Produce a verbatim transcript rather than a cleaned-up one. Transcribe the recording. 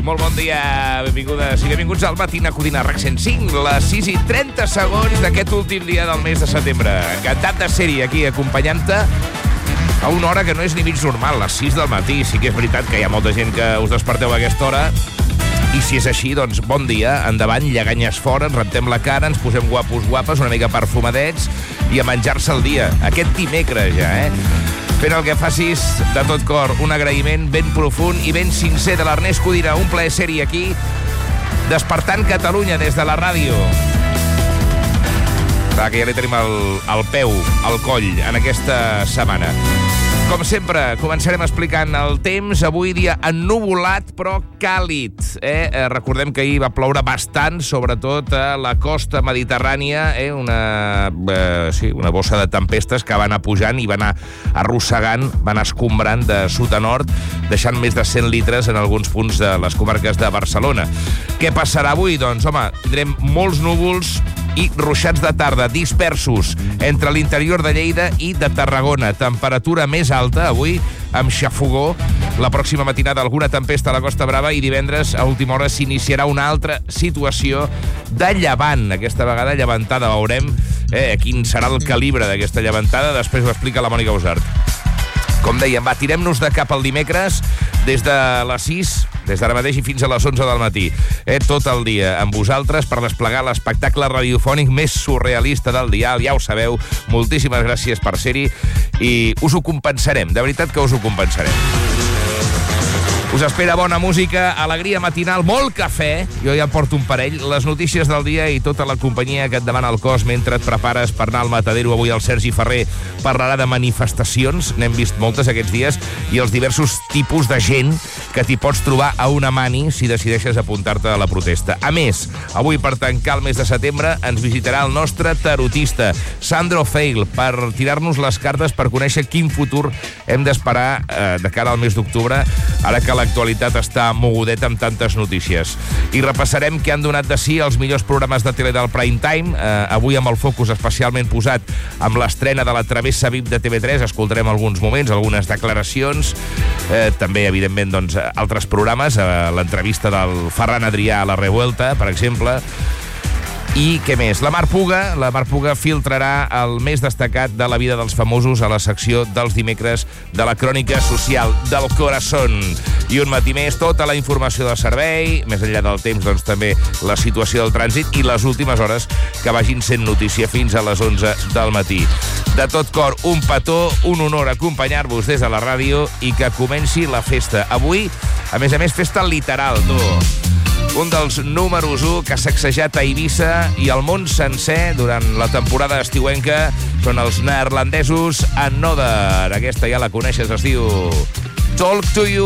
molt bon dia, benvingudes i benvinguts al Matina Codina RAC cent cinc, les sis i trenta segons d'aquest últim dia del mes de setembre. Encantat de ser-hi aquí acompanyant-te a una hora que no és ni mig normal, les sis del matí. Sí que és veritat que hi ha molta gent que us desperteu a aquesta hora, i si és així, doncs bon dia, endavant, lleganyes fora, ens rentem la cara, ens posem guapos, guapes, una mica perfumadets i a menjar-se el dia. Aquest dimecres ja, eh? Fent el que facis de tot cor, un agraïment ben profund i ben sincer de l'Ernest Codina. Un plaer ser-hi aquí, despertant Catalunya des de la ràdio. Clar, que ja li tenim el, el peu, el coll, en aquesta setmana. Com sempre, començarem explicant el temps. Avui dia ennuvolat, però càlid. Eh? Eh, recordem que ahir va ploure bastant, sobretot a la costa mediterrània, eh? una, eh, sí, una bossa de tempestes que va anar pujant i va anar arrossegant, va anar escombrant de sud a nord, deixant més de cent litres en alguns punts de les comarques de Barcelona. Què passarà avui? Doncs, home, tindrem molts núvols i ruixats de tarda dispersos entre l'interior de Lleida i de Tarragona. Temperatura més alta avui, amb xafogó. La pròxima matinada alguna tempesta a la Costa Brava i divendres a última hora s'iniciarà una altra situació de llevant. Aquesta vegada llevantada, veurem eh, quin serà el calibre d'aquesta llevantada. Després ho explica la Mònica Usart. Com dèiem, va, tirem-nos de cap al dimecres des de les sis, des d'ara mateix i fins a les onze del matí. Eh, tot el dia amb vosaltres per desplegar l'espectacle radiofònic més surrealista del dial. Ja ho sabeu, moltíssimes gràcies per ser-hi i us ho compensarem, de veritat que us ho compensarem. Us espera bona música, alegria matinal, molt cafè, jo ja en porto un parell, les notícies del dia i tota la companyia que et demana el cos mentre et prepares per anar al matadero. Avui el Sergi Ferrer parlarà de manifestacions, n'hem vist moltes aquests dies, i els diversos tipus de gent que t'hi pots trobar a una mani si decideixes apuntar-te a la protesta. A més, avui per tancar el mes de setembre ens visitarà el nostre tarotista, Sandro Feil, per tirar-nos les cartes per conèixer quin futur hem d'esperar eh, de cara al mes d'octubre, ara que l'actualitat està mogudeta amb tantes notícies. I repassarem què han donat de si els millors programes de tele del prime time. Eh, avui amb el focus especialment posat amb l'estrena de la Travessa V I P de T V tres. Escoltarem alguns moments, algunes declaracions. Eh, també, evidentment, doncs, altres programes. Eh, l'entrevista del Ferran Adrià a La Revuelta, per exemple. I què més? La Mar Puga. La Mar Puga filtrarà el més destacat de la vida dels famosos a la secció dels dimecres de la Crònica Social del Corazón. I un matí més, tota la informació de servei, més enllà del temps, doncs també la situació del trànsit i les últimes hores que vagin sent notícia fins a les onze del matí. De tot cor, un petó, un honor acompanyar-vos des de la ràdio i que comenci la festa. Avui, a més a més, festa literal, tu. Un dels números u que ha sacsejat a Eivissa i el món sencer durant la temporada estiuenca són els neerlandesos Another. Aquesta ja la coneixes, es diu Talk to You.